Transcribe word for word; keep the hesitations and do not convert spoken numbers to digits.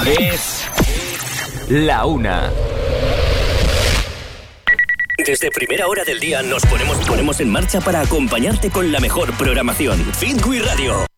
Es la una. Desde primera hora del día nos ponemos, ponemos en marcha para acompañarte con la mejor programación. Fitwi Radio,